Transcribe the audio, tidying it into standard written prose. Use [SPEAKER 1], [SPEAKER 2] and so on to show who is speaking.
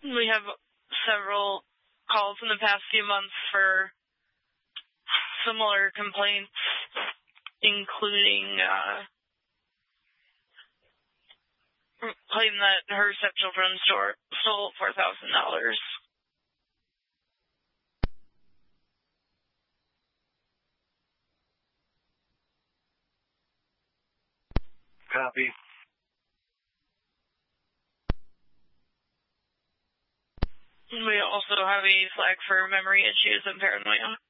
[SPEAKER 1] We have several calls in the past few months for similar complaints, including claiming that her stepchildren stole $4,000.
[SPEAKER 2] Copy.
[SPEAKER 1] We also have a flag for memory issues and paranoia.